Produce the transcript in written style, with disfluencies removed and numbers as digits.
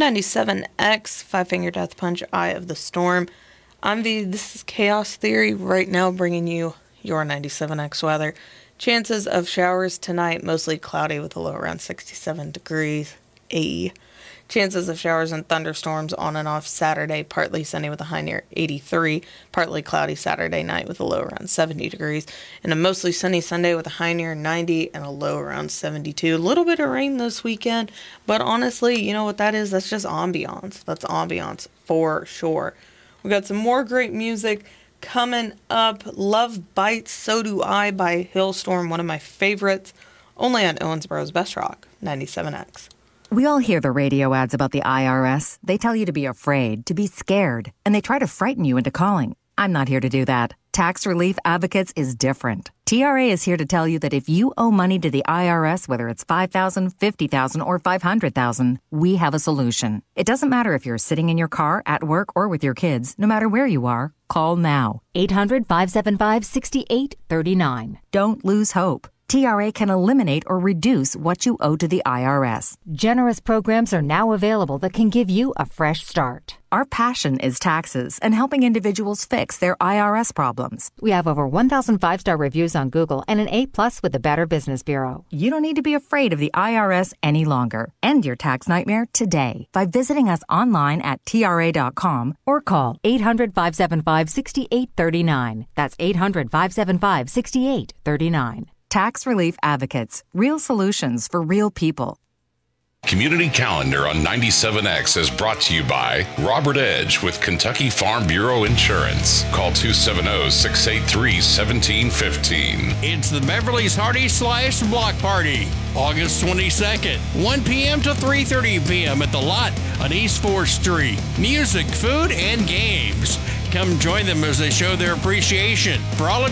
97X, Five Finger Death Punch, Eye of the Storm. I'm V. This is Chaos Theory, right now bringing you your 97X weather. Chances of showers tonight, mostly cloudy with a low around 67 degrees. Chances of showers and thunderstorms on and off Saturday, partly sunny with a high near 83, partly cloudy Saturday night with a low around 70 degrees, and a mostly sunny Sunday with a high near 90 and a low around 72. A little bit of rain this weekend, but honestly, you know what that is? That's just ambiance. That's ambiance for sure. We got some more great music coming up. Love Bites, So Do I by Hillstorm, one of my favorites, only on Owensboro's Best Rock, 97X. We all hear the radio ads about the IRS. They tell you to be afraid, to be scared, and they try to frighten you into calling. I'm not here to do that. Tax Relief Advocates is different. TRA is here to tell you that if you owe money to the IRS, whether it's $5,000, $50,000, or $500,000, we have a solution. It doesn't matter if you're sitting in your car, at work, or with your kids. No matter where you are, call now. 800-575-6839. Don't lose hope. TRA can eliminate or reduce what you owe to the IRS. Generous programs are now available that can give you a fresh start. Our passion is taxes and helping individuals fix their IRS problems. We have over 1,000 five-star reviews on Google and an A+ with the Better Business Bureau. You don't need to be afraid of the IRS any longer. End your tax nightmare today by visiting us online at TRA.com or call 800-575-6839. That's 800-575-6839. Tax Relief Advocates. Real solutions for real people. Community Calendar on 97X is brought to you by Robert Edge with Kentucky Farm Bureau Insurance. Call 270-683-1715. It's the Beverly's Hearty Slice Block Party, August 22nd, 1 p.m. to 3:30 p.m. at the Lot on East 4th Street. Music, food, and games. Come join them as they show their appreciation for all of